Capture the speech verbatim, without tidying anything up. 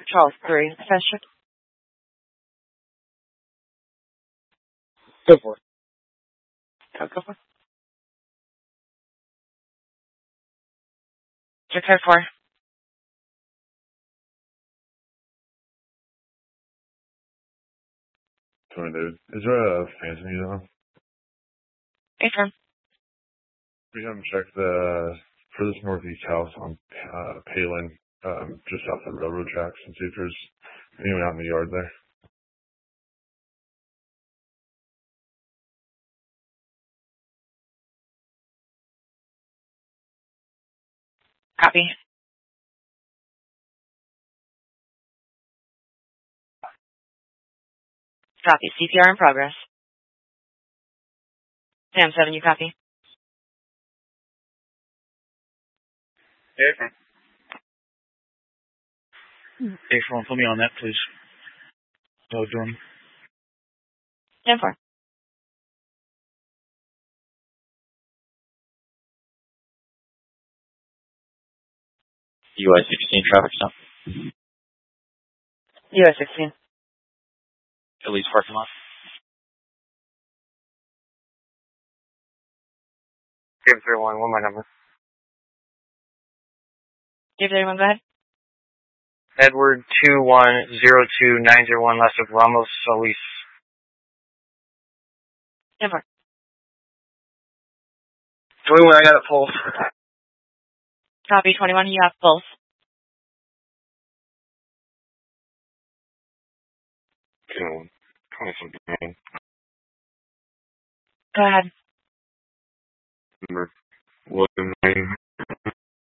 Charles three, Fisher. Go for it. Go, go for it. Your code four. Sorry, dude. Is there a fancy music on? Affirm. We haven't checked the for this northeast house on uh, Palin, um, just off the railroad tracks, and see if there's anyone out in the yard there. Copy. Copy. C P R in progress. Sam seven, you copy? Affirm. Affirm, put me on that, please. No drum. ten four. U S sixteen traffic stop. U S sixteen. Elise parking lot. Give three one, one my number. Give everyone, go ahead. Edward two one zero two nine zero one, last of Ramos Solis. ten four. twenty-one, I got a pulse. Copy. twenty-one, you have pulse. twenty-something. Go ahead. Number one nine